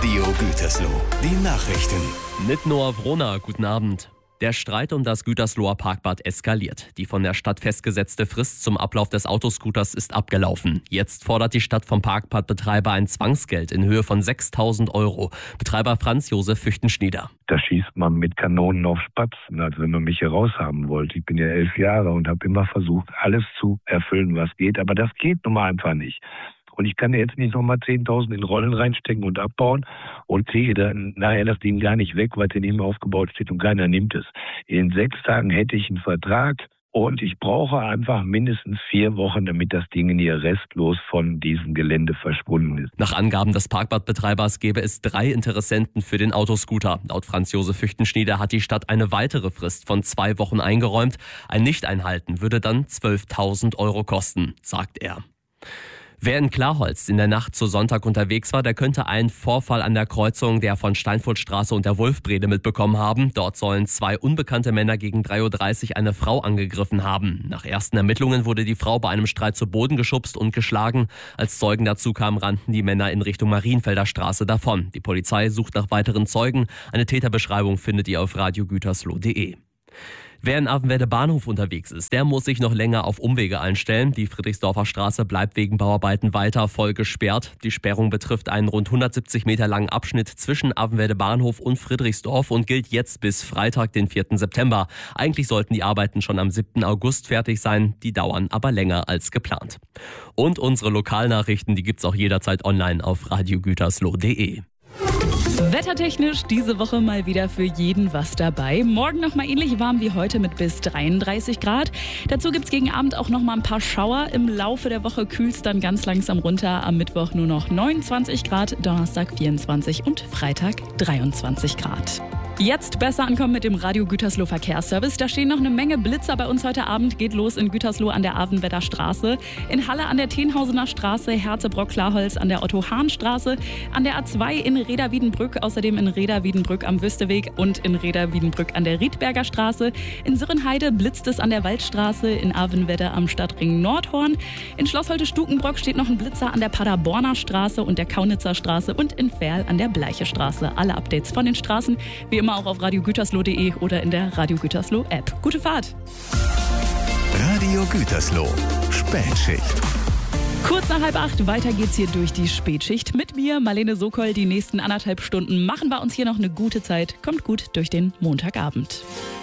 Radio Gütersloh. Die Nachrichten. Mit Noah Wrona, guten Abend. Der Streit um das Gütersloher Parkbad eskaliert. Die von der Stadt festgesetzte Frist zum Ablauf des Autoscooters ist abgelaufen. Jetzt fordert die Stadt vom Parkbadbetreiber ein Zwangsgeld in Höhe von 6.000 €. Betreiber Franz Josef Füchtenschnieder. Da schießt man mit Kanonen auf Spatzen, als wenn man mich hier raushaben wollte. Ich bin ja 11 Jahre und habe immer versucht, alles zu erfüllen, was geht. Aber das geht nun mal einfach nicht. Und ich kann jetzt nicht nochmal 10.000 in Rollen reinstecken und abbauen und kriege dann nachher das Ding gar nicht weg, weil es neben aufgebaut steht und keiner nimmt es. In 6 Tagen hätte ich einen Vertrag und ich brauche einfach mindestens 4 Wochen, damit das Ding hier restlos von diesem Gelände verschwunden ist. Nach Angaben des Parkbadbetreibers gäbe es 3 Interessenten für den Autoscooter. Laut Franz Josef Füchtenschnieder hat die Stadt eine weitere Frist von 2 Wochen eingeräumt. Ein Nicht-Einhalten würde dann 12.000 € kosten, sagt er. Wer in Klarholz in der Nacht zu Sonntag unterwegs war, der könnte einen Vorfall an der Kreuzung der von Steinfurtstraße und der Wolfbrede mitbekommen haben. Dort sollen 2 unbekannte Männer gegen 3.30 Uhr eine Frau angegriffen haben. Nach ersten Ermittlungen wurde die Frau bei einem Streit zu Boden geschubst und geschlagen. Als Zeugen dazu kamen, rannten die Männer in Richtung Marienfelder Straße davon. Die Polizei sucht nach weiteren Zeugen. Eine Täterbeschreibung findet ihr auf radiogütersloh.de. Wer in Avenwedde Bahnhof unterwegs ist, der muss sich noch länger auf Umwege einstellen. Die Friedrichsdorfer Straße bleibt wegen Bauarbeiten weiter voll gesperrt. Die Sperrung betrifft einen rund 170 Meter langen Abschnitt zwischen Avenwedde Bahnhof und Friedrichsdorf und gilt jetzt bis Freitag, den 4. September. Eigentlich sollten die Arbeiten schon am 7. August fertig sein, die dauern aber länger als geplant. Und unsere Lokalnachrichten, die gibt's auch jederzeit online auf radiogütersloh.de. Wettertechnisch diese Woche mal wieder für jeden was dabei. Morgen noch mal ähnlich warm wie heute mit bis 33 Grad. Dazu gibt's gegen Abend auch noch mal ein paar Schauer. Im Laufe der Woche kühlt's dann ganz langsam runter. Am Mittwoch nur noch 29 Grad, Donnerstag 24 und Freitag 23 Grad. Jetzt besser ankommen mit dem Radio Gütersloh Verkehrsservice. Da stehen noch eine Menge Blitzer bei uns heute Abend. Geht los in Gütersloh an der Avenwedder Straße, in Halle an der Tenhausener Straße, Herzebrock-Klarholz an der Otto-Hahn-Straße, an der A2 in Reda-Wiedenbrück, außerdem in Reda-Wiedenbrück am Wüsteweg und in Reda-Wiedenbrück an der Riedberger Straße. In Sürrenheide blitzt es an der Waldstraße, in Avenwedde am Stadtring Nordhorn. In Schloss Holte-Stukenbrock steht noch ein Blitzer an der Paderborner Straße und der Kaunitzer Straße und in Verl an der Bleiche Straße. Alle Updates von den Straßen wie immer auch auf radiogütersloh.de oder in der Radio Gütersloh App. Gute Fahrt! Radio Gütersloh. Spätschicht. Kurz nach 7:30, weiter geht's hier durch die Spätschicht. Mit mir, Marlene Sokol, die nächsten 1,5 Stunden machen wir uns hier noch eine gute Zeit. Kommt gut durch den Montagabend.